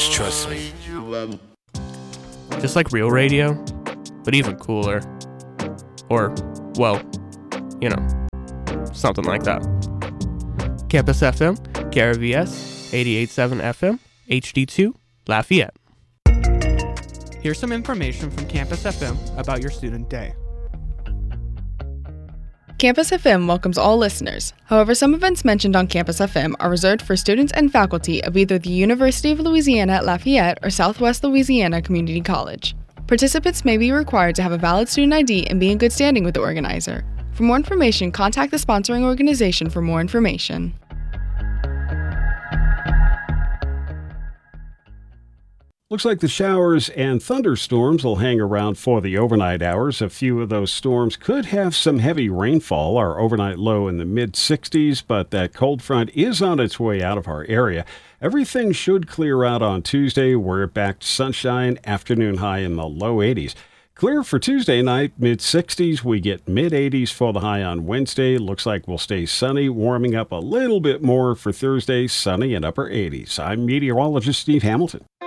Just trust me. Just like real radio, but even cooler. Or, well, you know, something like that. Campus FM, KRVS, 88.7 FM, HD2, Lafayette. Here's some information from Campus FM about your student day. Campus FM welcomes all listeners. However, some events mentioned on Campus FM are reserved for students and faculty of either the University of Louisiana at Lafayette or Southwest Louisiana Community College. Participants may be required to have a valid student ID and be in good standing with the organizer. For more information, contact the sponsoring organization for more information. Looks like the showers and thunderstorms will hang around for the overnight hours. A few of those storms could have some heavy rainfall. Our overnight low in the mid-60s, but that cold front is on its way out of our area. Everything should clear out on Tuesday. We're back to sunshine, afternoon high in the low 80s. Clear for Tuesday night, mid-60s. We get mid-80s for the high on Wednesday. Looks like we'll stay sunny, warming up a little bit more for Thursday, sunny and upper 80s. I'm meteorologist Steve Hamilton.